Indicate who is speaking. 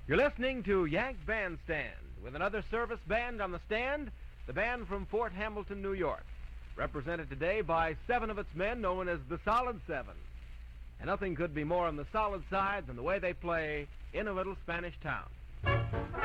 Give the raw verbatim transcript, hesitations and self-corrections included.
Speaker 1: You're listening to Yank Bandstand with another service band on the stand, the band from Fort Hamilton, New York, represented today by seven of its men known as the Solid Seven. And nothing could be more on the solid side than the way they play in a little Spanish town.